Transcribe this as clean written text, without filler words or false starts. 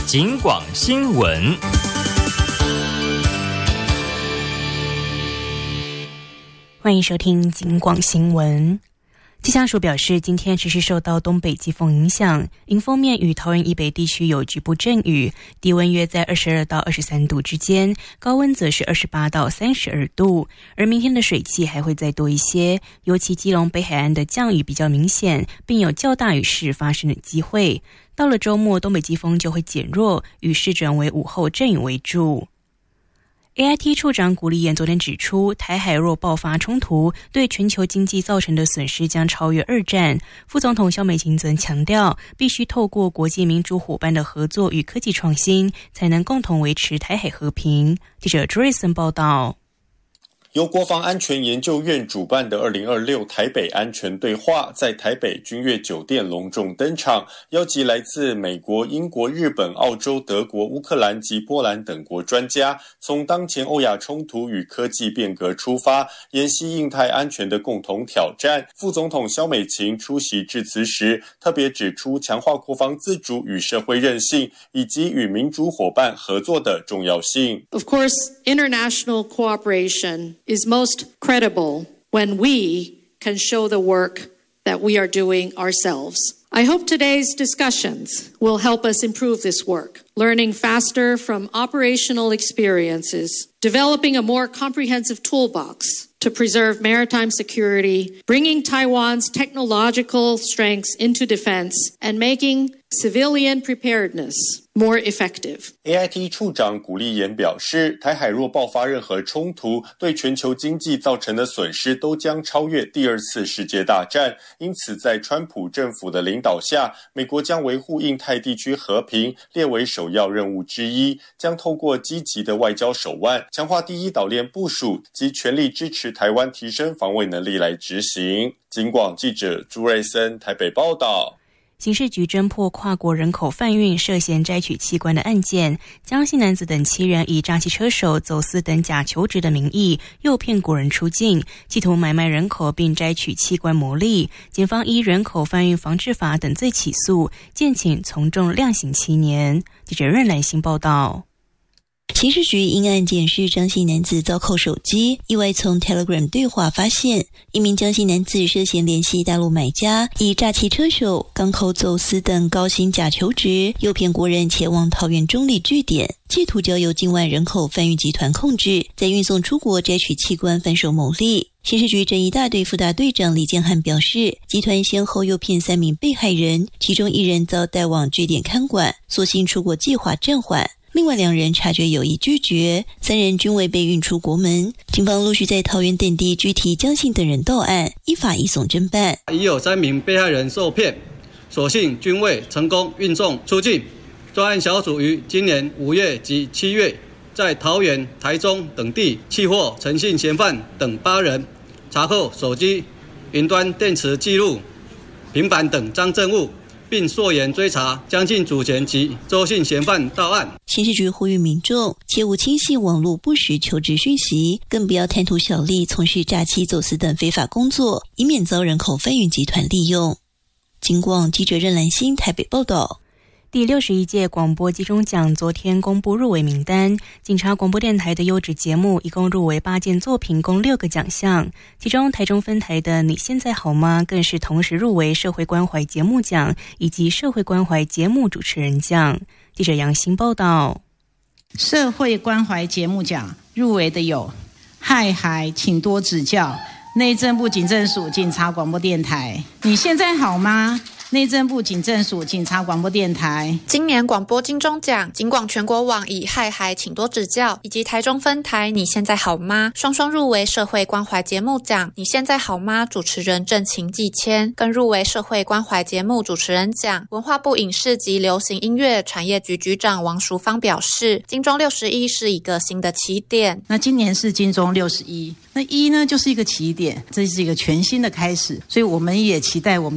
警广新闻。 欢迎收听警广新闻。气象署表示，今天持续受到东北季风影响，迎风面与桃园以北地区有局部阵雨，低温约在22到23度之间，高温则是28到32度。而明天的水汽还会再多一些，尤其基隆北海岸的降雨比较明显，并有较大雨势发生的机会。到了周末，东北季风就会减弱，雨势转为午后阵雨为主。AIT 处长古立言昨天指出，台海若爆发冲突，对全球经济造成的损失将超越二战。副总统萧美琴则强调，必须透过国际民主伙伴的合作与科技创新，才能共同维持台海和平。记者 Jason 报道。 由国防安全研究院主办的2026台北安全对话在台北君悦酒店隆重登场，邀集来自美国、英国、日本、澳洲、德国、乌克兰及波兰等国专家，从当前欧亚冲突与科技变革出发，研析印太安全的共同挑战。副总统萧美琴出席致辞时，特别指出强化国防自主与社会韧性，以及与民主伙伴合作的重要性。 Of course, international cooperation is most credible when we can show the work that we are doing ourselves. I hope today's discussions will help us improve this work, learning faster from operational experiences, developing a more comprehensive toolbox to preserve maritime security, bringing Taiwan's technological strengths into defense, and making civilian preparedness more effective. AIT 处长古立言表示，台海若爆发任何冲突，对全球经济造成的损失都将超越第二次世界大战。因此，在川普政府的领导下，美国将维护印太地区和平列为首要任务之一，将透过积极的外交手腕，强化第一岛链部署及全力支持台湾提升防卫能力来执行。警广记者朱瑞森台北报道。 刑事局侦破跨国人口贩运涉嫌摘取器官的案件，江姓男子等7人以诈欺车手、走私等假求职的名义，诱骗国人出境，企图买卖人口并摘取器官牟利。检方依人口贩运防治法等罪起诉，建请从重量刑7年。记者任兰心报道。 刑事局因案检视张姓男子遭扣手机，意外从 Telegram 对话发现，一名江姓男子涉嫌联系大陆买家，以诈欺车手、港口走私等高薪假求职，诱骗国人前往桃园中立据点，企图交由境外人口贩运集团控制，再运送出国摘取器官贩售牟利。刑事局侦缉大队副大队长李建汉表示，集团先后诱骗3名被害人，其中1人遭带往据点看管，所幸出国计划暂缓。另外2人察觉有意拒绝，3人均未被运出国门。警方陆续在桃园等地拘提江姓等人到案，依法移送侦办。 已有3名被害人受骗，所幸均未成功运送出境。专案小组于今年5月及7月，在桃园、台中等地契获陈姓嫌犯等8人，查扣手机、云端电池记录、平板等赃证物，并溯源追查江姓主嫌及周姓嫌犯到案。 刑事局呼吁民众切勿轻信网络不实求职讯息，更不要贪图小利从事诈欺、走私等非法工作，以免遭人口贩运集团利用。警广记者任兰心台北报道。 第61届广播金钟奖昨天公布入围名单，警察广播电台的优质节目一共入围8件作品，共6个奖项，其中台中分台的你现在好吗更是同时入围社会关怀节目奖以及社会关怀节目主持人奖。记者杨欣报道。 社会关怀节目奖入围的有嗨嗨请多指教，内政部警政署警察广播电台，你现在好吗，内政部警政署警察广播电台。 今年广播金钟奖，警广全国网以嗨嗨请多指教以及台中分台你现在好吗双双入围社会关怀节目奖。你现在好吗主持人郑晴季谦更入围社会关怀节目主持人奖。文化部影视及流行音乐产业局局长王淑芳表示，金钟61是一个新的起点。 那今年是金钟61，那1呢就是一个起点，这是一个全新的开始，所以我们也期待我们